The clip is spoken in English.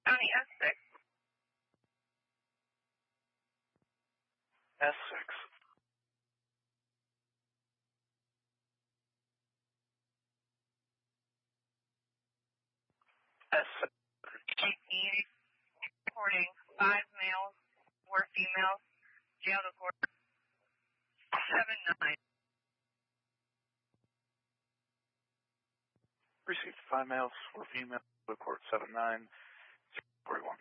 County S6. S6. S6. Reporting 5 males, 4 females, jail to court 7-9. Received 5 males, 4 females, to court 7-9, 41.